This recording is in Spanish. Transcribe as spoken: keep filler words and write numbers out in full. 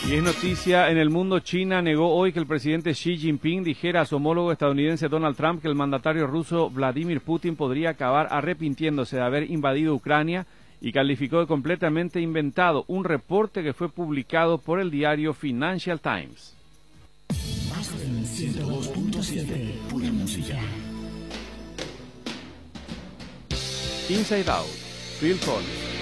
Y es noticia en el mundo. China negó hoy que el presidente Xi Jinping dijera a su homólogo estadounidense Donald Trump que el mandatario ruso Vladimir Putin podría acabar arrepintiéndose de haber invadido Ucrania y calificó de completamente inventado un reporte que fue publicado por el diario Financial Times. ciento dos punto siete, pura música. Inside Out, Phil Collins.